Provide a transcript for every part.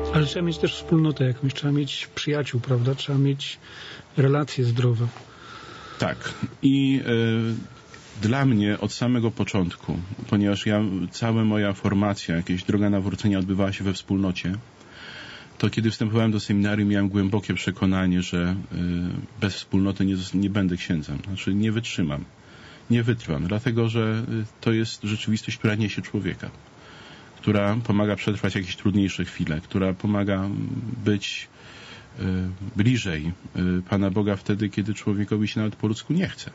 Ale trzeba mieć też wspólnotę jakąś, trzeba mieć przyjaciół, prawda? Trzeba mieć relacje zdrowe. Tak. I dla mnie od samego początku, ponieważ cała moja formacja, jakaś droga nawrócenia odbywała się we wspólnocie, to kiedy wstępowałem do seminarium, miałem głębokie przekonanie, że bez wspólnoty nie będę księdzem. Znaczy nie wytrzymam, nie wytrwam, dlatego że to jest rzeczywistość, która niesie człowieka, która pomaga przetrwać jakieś trudniejsze chwile, która pomaga być bliżej Pana Boga wtedy, kiedy człowiekowi się nawet po ludzku nie chce.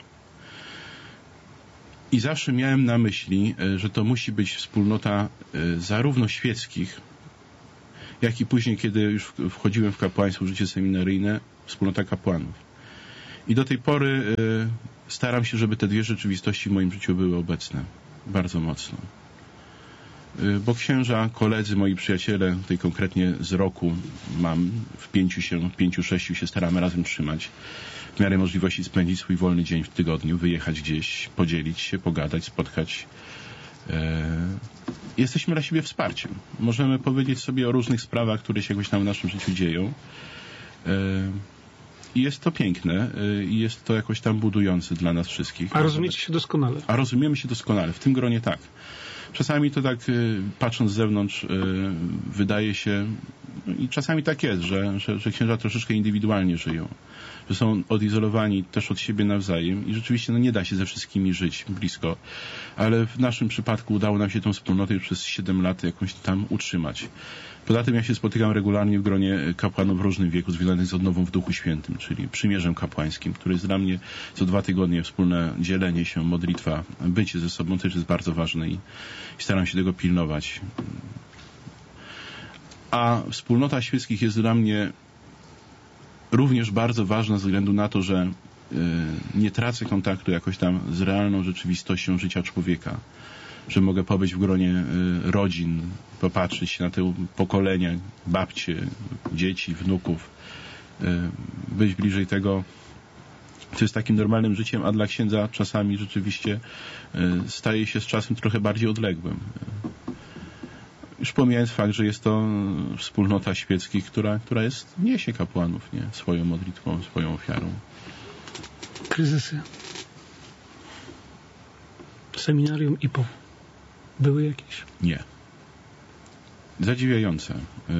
I zawsze miałem na myśli, że to musi być wspólnota zarówno świeckich, jak i później, kiedy już wchodziłem w kapłaństwo, życie seminaryjne, wspólnota kapłanów. I do tej pory staram się, żeby te dwie rzeczywistości w moim życiu były obecne. Bardzo mocno. Bo księża, koledzy, moi przyjaciele, tutaj konkretnie z roku mam, w 5-6 się staramy razem trzymać. W miarę możliwości spędzić swój wolny dzień w tygodniu, wyjechać gdzieś, podzielić się, pogadać, spotkać. Jesteśmy dla siebie wsparciem. Możemy powiedzieć sobie o różnych sprawach, które się jakoś tam w naszym życiu dzieją. I jest to piękne i jest to jakoś tam budujące dla nas wszystkich. A rozumiecie się doskonale? A rozumiemy się doskonale. W tym gronie tak. Czasami to tak, patrząc z zewnątrz, wydaje się, i czasami tak jest, że księża troszeczkę indywidualnie żyją, że są odizolowani też od siebie nawzajem i rzeczywiście nie da się ze wszystkimi żyć blisko, ale w naszym przypadku udało nam się tą wspólnotę już przez 7 lat jakąś tam utrzymać. Poza tym ja się spotykam regularnie w gronie kapłanów w różnym wieku związanych z odnową w Duchu Świętym, czyli przymierzem kapłańskim, który jest dla mnie co 2 tygodnie wspólne dzielenie się, modlitwa, bycie ze sobą też jest bardzo ważne i staram się tego pilnować. A wspólnota świeckich jest dla mnie również bardzo ważna ze względu na to, że nie tracę kontaktu jakoś tam z realną rzeczywistością życia człowieka. Że mogę pobyć w gronie rodzin, popatrzeć się na te pokolenia, babcie, dzieci, wnuków, być bliżej tego, co jest takim normalnym życiem, a dla księdza czasami rzeczywiście staje się z czasem trochę bardziej odległym. Już pomijając fakt, że jest to wspólnota świeckich, która niesie kapłanów, nie? Swoją modlitwą, swoją ofiarą. Kryzysy. Seminarium i po. Były jakieś? Nie. Zadziwiające.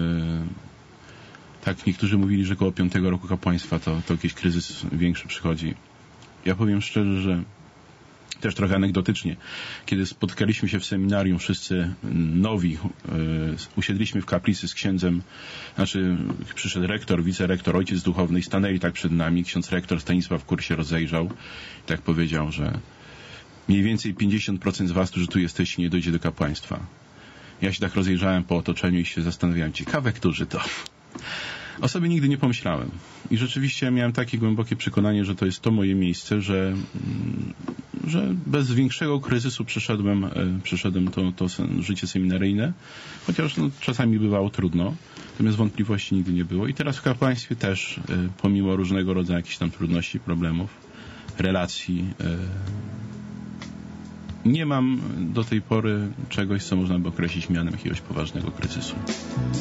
Tak, niektórzy mówili, że koło 5 roku kapłaństwa to jakiś kryzys większy przychodzi. Ja powiem szczerze, że też trochę anegdotycznie, kiedy spotkaliśmy się w seminarium, wszyscy nowi, usiedliśmy w kaplicy z księdzem, przyszedł rektor, wicerektor, ojciec duchowny i stanęli tak przed nami. Ksiądz rektor Stanisław Kur się rozejrzał i tak powiedział, że mniej więcej 50% z was, którzy tu jesteście, nie dojdzie do kapłaństwa. Ja się tak rozejrzałem po otoczeniu i się zastanawiałem, ciekawe, którzy to. O sobie nigdy nie pomyślałem. I rzeczywiście miałem takie głębokie przekonanie, że to jest to moje miejsce, że bez większego kryzysu przeszedłem to życie seminaryjne, chociaż czasami bywało trudno, natomiast wątpliwości nigdy nie było. I teraz w kapłaństwie też, pomimo różnego rodzaju jakichś tam trudności, problemów, relacji, nie mam do tej pory czegoś, co można by określić mianem jakiegoś poważnego kryzysu.